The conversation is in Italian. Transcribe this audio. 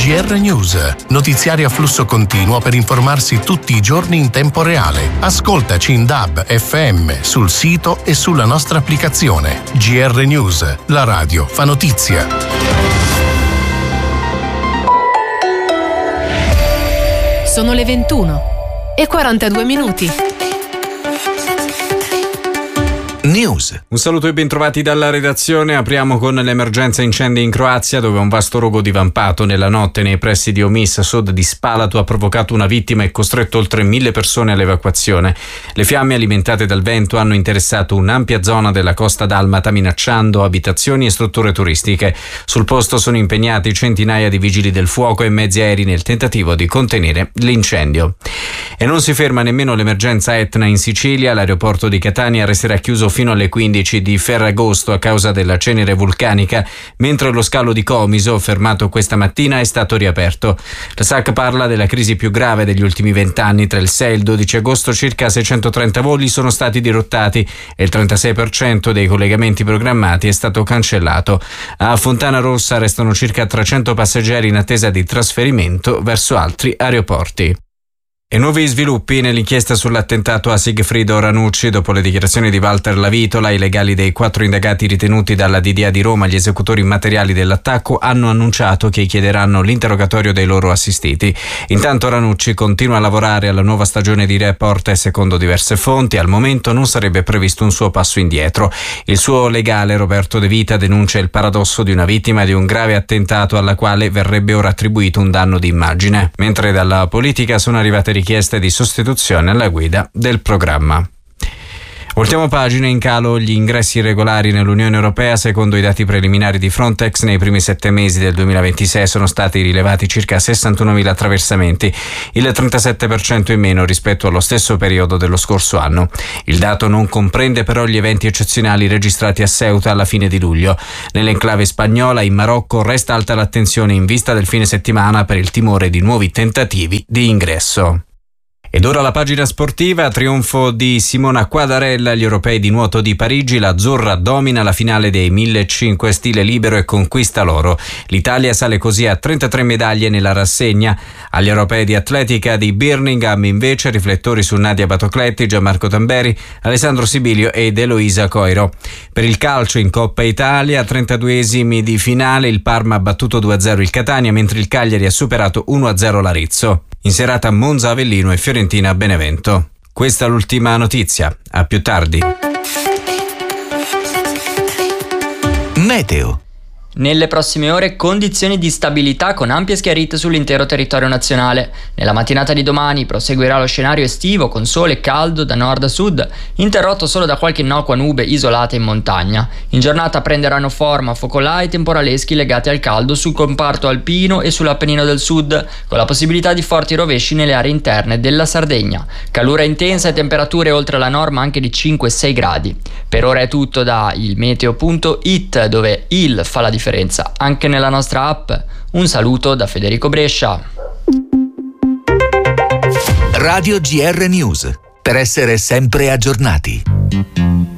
GR News, notiziari a flusso continuo per informarsi tutti i giorni in tempo reale. Ascoltaci in DAB, FM, sul sito e sulla nostra applicazione. GR News, la radio fa notizia. Sono le 21:42. News. Un saluto e bentrovati dalla redazione. Apriamo con l'emergenza incendi in Croazia, dove un vasto rogo divampato nella notte nei pressi di Omis, a sud di Spalato, ha provocato una vittima e costretto oltre 1000 persone all'evacuazione. Le fiamme alimentate dal vento hanno interessato un'ampia zona della costa dalmata, minacciando abitazioni e strutture turistiche. Sul posto sono impegnati centinaia di vigili del fuoco e mezzi aerei nel tentativo di contenere l'incendio. E non si ferma nemmeno l'emergenza Etna in Sicilia. L'aeroporto di Catania resterà chiuso fino alle 15 di Ferragosto a causa della cenere vulcanica, mentre lo scalo di Comiso, fermato questa mattina, è stato riaperto. La SAC parla della crisi più grave degli ultimi 20 anni. Tra il 6 e il 12 agosto circa 630 voli sono stati dirottati e il 36% dei collegamenti programmati è stato cancellato. A Fontana Rossa restano circa 300 passeggeri in attesa di trasferimento verso altri aeroporti. E nuovi sviluppi nell'inchiesta sull'attentato a Sigfrido Ranucci. Dopo le dichiarazioni di Walter Lavitola, i legali dei 4 indagati ritenuti dalla DDA di Roma, gli esecutori materiali dell'attacco, hanno annunciato che chiederanno l'interrogatorio dei loro assistiti. Intanto Ranucci continua a lavorare alla nuova stagione di Report e, secondo diverse fonti, al momento non sarebbe previsto un suo passo indietro. Il suo legale Roberto De Vita denuncia il paradosso di una vittima di un grave attentato alla quale verrebbe ora attribuito un danno di immagine, mentre dalla politica sono arrivate richieste di sostituzione alla guida del programma. Voltiamo pagina. In calo gli ingressi irregolari nell'Unione Europea. Secondo i dati preliminari di Frontex, nei primi 7 mesi del 2026 sono stati rilevati circa 61.000 attraversamenti, il 37% in meno rispetto allo stesso periodo dello scorso anno. Il dato non comprende però gli eventi eccezionali registrati a Ceuta alla fine di luglio. Nell'enclave spagnola, in Marocco, resta alta l'attenzione in vista del fine settimana per il timore di nuovi tentativi di ingresso. Ed ora la pagina sportiva. Trionfo di Simona Quadarella agli europei di nuoto di Parigi. L'azzurra domina la finale dei 1500 stile libero e conquista l'oro. L'Italia sale così a 33 medaglie nella rassegna. Agli europei di atletica di Birmingham invece riflettori su Nadia Batocletti, Gianmarco Tamberi, Alessandro Sibilio ed Eloisa Coiro. Per il calcio in Coppa Italia, 32esimi di finale, il Parma ha battuto 2-0 il Catania, mentre il Cagliari ha superato 1-0 l'Arezzo. In serata Monza Avellino e Fiorentina Benevento. Questa è l'ultima notizia. A più tardi. Meteo. Nelle prossime ore condizioni di stabilità con ampie schiarite sull'intero territorio nazionale. Nella mattinata di domani proseguirà lo scenario estivo con sole e caldo da nord a sud, interrotto solo da qualche innocua nube isolata in montagna. In giornata prenderanno forma focolai temporaleschi legati al caldo sul comparto alpino e sull'Appennino del sud, con la possibilità di forti rovesci nelle aree interne della Sardegna. Calura intensa e temperature oltre la norma anche di 5-6 gradi. Per ora è tutto da ilmeteo.it, dove il fa la differenza anche nella nostra app. Un saluto da Federico Brescia. Radio GR News, per essere sempre aggiornati.